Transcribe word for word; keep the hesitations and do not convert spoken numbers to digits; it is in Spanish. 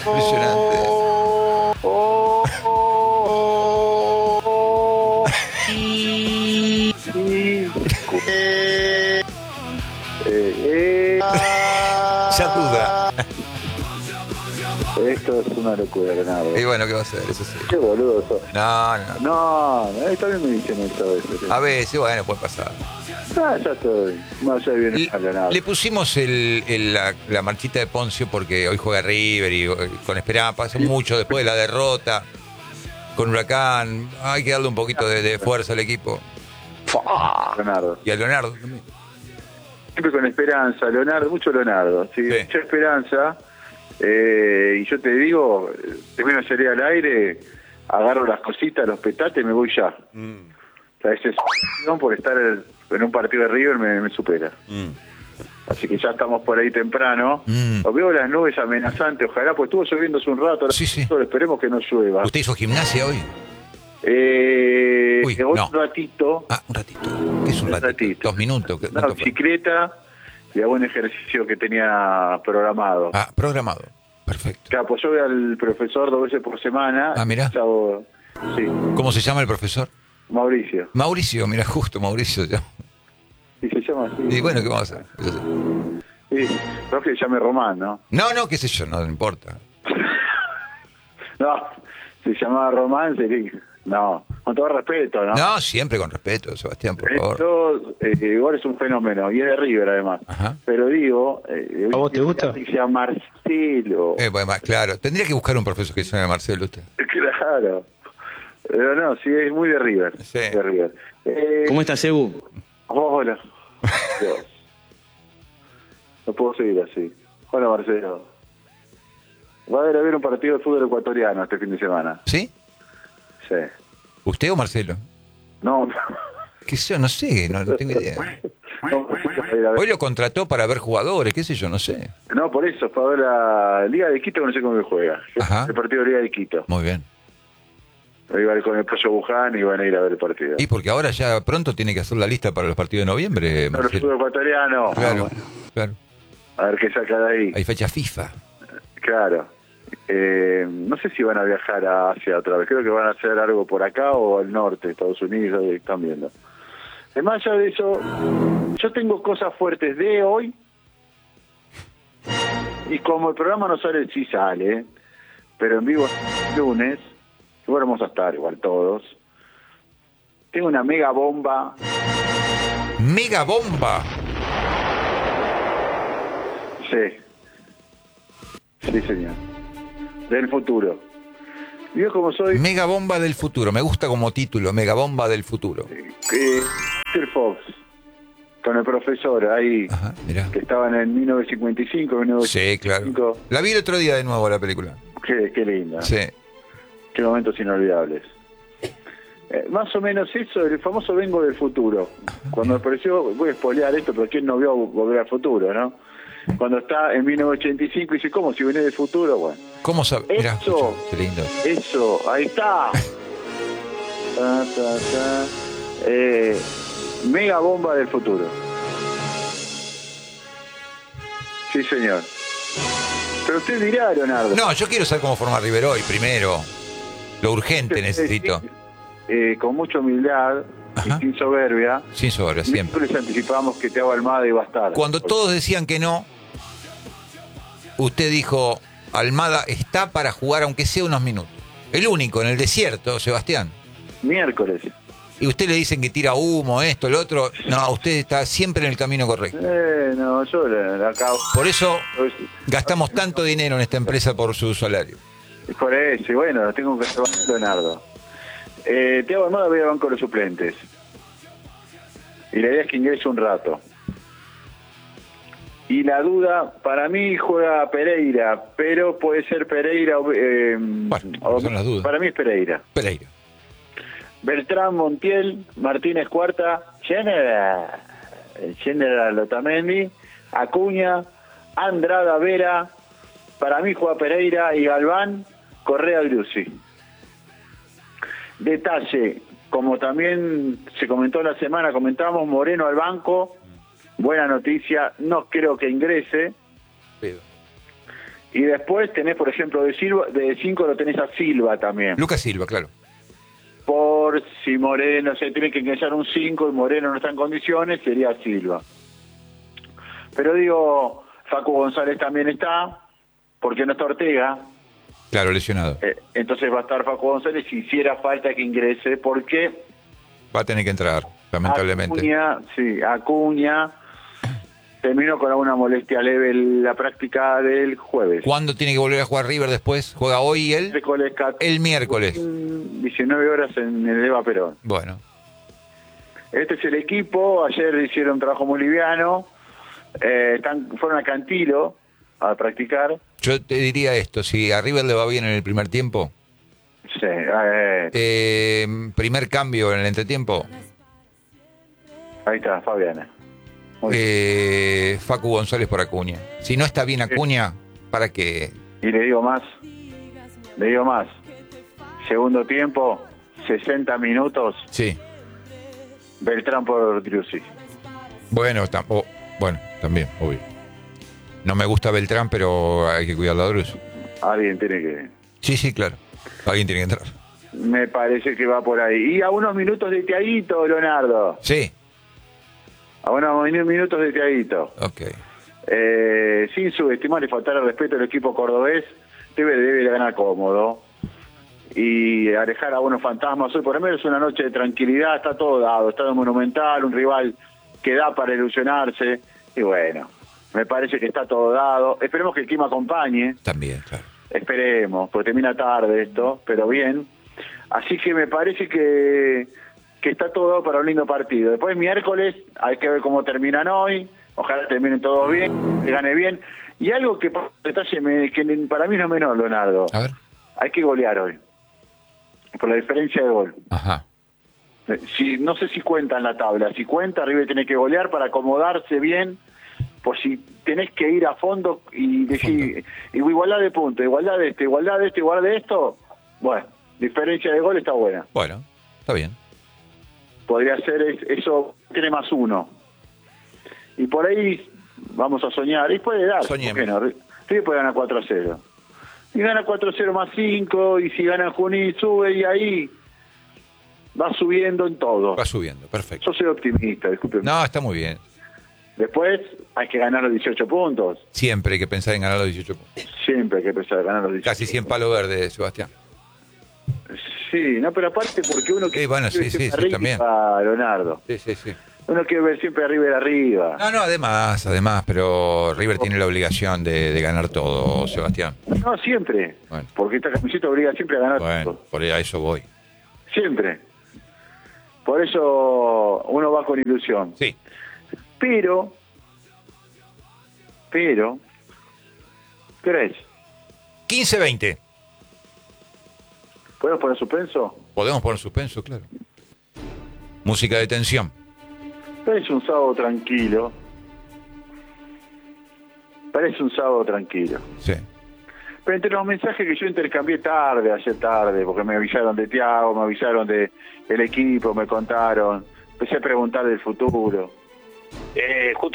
Impresionante. Oh, oh, oh, y, y, eh, eh, Ya duda. Esto es una locura, Leonardo. Y bueno, ¿qué va a hacer? Eso sí. Qué boludo sos. No, no. No, no, eh, también me dicen esto a veces. A veces, bueno, puede pasar. Ah, ya estoy. Más allá de bien, Le, Leonardo. le pusimos el, el- la, la marchita de Poncio porque hoy juega River y, y con esperanza pasó mucho después de la derrota con Huracán. Hay que darle un poquito de, de fuerza al equipo. Leonardo. Y a Leonardo también. Siempre con esperanza, Leonardo, mucho Leonardo. Sí, Sí. mucha esperanza. Eh, y yo te digo, termino de salir al aire, agarro las cositas, los petates y me voy ya. Mm, O sea, esa sensación por estar en un partido de River me, me supera. mm. Así que ya estamos por ahí temprano. Mm. Os veo las nubes amenazantes, ojalá, pues estuvo lloviendo hace un rato. Sí, sí. Solo esperemos que no llueva. ¿Usted hizo gimnasia hoy? Eh, Uy, un no. ratito. Ah, un ratito. ¿Qué es un Un ratito? ratito. Dos minutos. ¿Qué- Una cuánto fue? bicicleta y hago un ejercicio que tenía programado. Ah, programado. Perfecto. Claro, pues yo veo al profesor dos veces por semana. Ah, mirá. Hago- sí, ¿Cómo se llama el profesor? Mauricio. Mauricio, mira, justo Mauricio. ya. Y se llama así. Y bueno, ¿qué vamos a hacer? Sí, no es que se llame Román, ¿no? No, no, qué sé yo, no importa. No, si se llamaba Román sería... No, con todo respeto, ¿no? No, siempre con respeto, Sebastián, por favor. Esto, eh, igual es un fenómeno, y es de River además. Ajá. Pero digo... Eh, ¿A vos te gusta? Que sea Marcelo. Eh, bueno, claro, tendría que buscar un profesor que se llame Marcelo usted. Claro. Pero no, sí, es muy de River. Sí. De River. Eh, ¿Cómo estás, Ebu? Hola. Dios. No puedo seguir así. Hola, Marcelo. Va a haber, a haber un partido de fútbol ecuatoriano este fin de semana. ¿Sí? Sí. ¿Usted o Marcelo? No, ¿Qué sé yo? No sé, no, no tengo idea. no, Hoy lo contrató para ver jugadores, qué sé yo, no sé. no, por eso, para ver la Liga de Quito, que no sé cómo que juega. Ajá. El partido de Liga de Quito. Muy bien. Ahí va a ir con el Pollo Buján y van a ir a ver el partido. Y porque ahora ya pronto tiene que hacer la lista para los partidos de noviembre, No, el Marcelo. fútbol ecuatoriano. Claro, claro. A ver qué saca de ahí. Hay fecha FIFA. Claro. Eh, no sé si van a viajar a Asia otra vez. Creo que van a hacer algo por acá o al norte, Estados Unidos, eh, están viendo. Además, ya de eso, yo tengo cosas fuertes de hoy. Y como el programa no sale, sí sale. Pero en vivo el lunes, igual vamos a estar, igual todos. Tengo una mega bomba. ¡Mega bomba! Sí. Sí, señor. Del futuro. Yo como soy... Mega bomba del futuro. Me gusta como título, Mega bomba del futuro. Eh, mister Fox, con el profesor ahí, Ajá, mirá. que estaban en mil novecientos cincuenta y cinco, mil novecientos Sí, cincuenta y claro. cinco. La vi el otro día de nuevo, la película. Qué, qué linda. Sí. Qué momentos inolvidables. Eh, más o menos eso, el famoso Vengo del Futuro. Cuando apareció, voy a spoilear esto, pero ¿quién no vio Volver al Futuro, no? Cuando está en mil novecientos ochenta y cinco y dice, ¿cómo? Si venía del futuro, bueno. ¿Cómo sabe? Mirá, Eso. escucha, qué lindo. Eso, ahí está. Ta, ta, ta. Eh, mega bomba del futuro. Sí, señor. Pero usted dirá, Leonardo. No, yo quiero saber cómo formar River hoy, primero. Lo urgente necesito. Eh, con mucha humildad Ajá. y sin soberbia. Sin soberbia, siempre. Siempre les anticipamos que Thiago Almada iba a estar. Cuando todos decían que no, usted dijo, Almada está para jugar aunque sea unos minutos. El único en el desierto, Sebastián. Miércoles. Y usted le dicen que tira humo, esto, lo otro. No, usted está siempre en el camino correcto. Eh, no, yo le, le acabo. Por eso gastamos tanto dinero en esta empresa por su salario. Por eso, y bueno, lo tengo que hacer, Leonardo. Eh, Thiago Almada voy a banco de los suplentes. Y la idea es que ingrese un rato. Y la duda, para mí juega Pereira, pero puede ser Pereira o... Eh, Bueno, o- son las dudas. Para mí es Pereira. Pereira. Beltrán, Montiel, Martínez Cuarta, General, General Otamendi, Acuña, Andrada Vera, para mí juega Pereira y Galván, Correa Driussi. Detalle, como también se comentó la semana, comentamos Moreno al banco, buena noticia, no creo que ingrese. Pero. Y después tenés, por ejemplo, de Silva, de cinco lo tenés a Silva también. Lucas Silva, claro. Por si Moreno, se tiene que ingresar un cinco y Moreno no está en condiciones, sería Silva. Pero digo, Facu González también está, porque no está Ortega. Claro, lesionado. Eh, entonces va a estar Facu González si hiciera falta que ingrese, porque Va a tener que entrar, lamentablemente. Acuña, sí, Acuña terminó con alguna molestia leve la práctica del jueves. ¿Cuándo tiene que volver a jugar River después? ¿Juega hoy él? Miércoles, El miércoles. diecinueve horas en el Eva Perón. Bueno. Este es el equipo. Ayer hicieron un trabajo muy liviano. Eh, están, fueron a Cantilo a practicar. Yo te diría esto, si a River le va bien en el primer tiempo, Sí, eh, eh, primer cambio en el entretiempo, ahí está, Fabiana. Muy bien. eh, Facu González por Acuña. Si no está bien Acuña, ¿para qué? Y le digo más, le digo más. Segundo tiempo, sesenta minutos, Sí. Beltrán por Driussi. Bueno, tam- oh, bueno, también, obvio. No me gusta Beltrán, pero hay que cuidar la Drus. Alguien tiene que... Sí, sí, claro. Alguien tiene que entrar. Me parece que va por ahí. Y a unos minutos de Tiaguito, Leonardo. Sí. A unos minutos de Tiaguito. Ok. Eh, sin subestimar y faltar el respeto al equipo cordobés, debe, debe ganar cómodo. Y alejar a unos fantasmas. Hoy por lo menos es una noche de tranquilidad, está todo dado. Está en Monumental, un rival que da para ilusionarse. Y bueno, me parece que está todo dado. Esperemos que el clima acompañe. También, claro. Esperemos, porque termina tarde esto, pero bien. Así que me parece que, que está todo dado para un lindo partido. Después miércoles hay que ver cómo terminan hoy. Ojalá terminen todos bien, que gane bien. Y algo que detalle me, que para mí no es menor, Leonardo. A ver. Hay que golear hoy. Por la diferencia de gol. Ajá. Si, no sé si cuenta en la tabla. Si cuenta, River tiene que golear para acomodarse bien. Por si tenés que ir a fondo y decir igualdad de puntos, igualdad de esto, igualdad de esto, igualdad de esto. Bueno, diferencia de gol está buena. Bueno, está bien. Podría ser es- eso, tiene más uno. Y por ahí vamos a soñar. Y puede dar. Soñemos. ¿Por qué no? River puede ganar cuatro a cero. Y gana cuatro a cero más cinco, y si gana Junín sube, y ahí va subiendo en todo. Va subiendo, perfecto. Yo soy optimista, disculpen. No, está muy bien. Después hay que ganar los dieciocho puntos. Siempre hay que pensar en ganar los dieciocho puntos. Siempre hay que pensar en ganar los dieciocho. Casi cien palos verdes, Sebastián. Sí, no, pero aparte porque uno que Eh, bueno, sí, sí, sí, también. Leonardo. Sí, sí, sí. Uno quiere ver siempre a River arriba. No, no, además, además, pero River tiene la obligación de, de ganar todo, Sebastián. No, siempre. Bueno. Porque esta camiseta obliga siempre a ganar Bueno, todo. por ahí a eso voy. Siempre. Por eso uno va con ilusión. Sí. Pero, pero, ¿qué hora es? quince veinte. ¿Podemos poner suspenso? Podemos poner suspenso, claro. Música de tensión. Parece un sábado tranquilo. Parece un sábado tranquilo. Sí. Pero entre los mensajes que yo intercambié tarde, ayer tarde, porque me avisaron de Thiago, me avisaron de el equipo, me contaron, empecé a preguntar del futuro. Eh, justo